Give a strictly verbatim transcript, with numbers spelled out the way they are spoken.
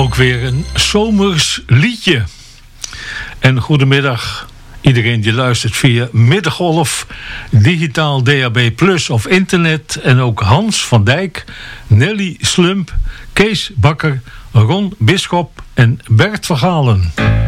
Ook weer een zomers liedje. En goedemiddag iedereen die luistert via Middengolf, digitaal D A B plus of internet. En ook Hans van Dijk, Nelly Slump, Kees Bakker, Ron Bisschop en Bert Vergalen.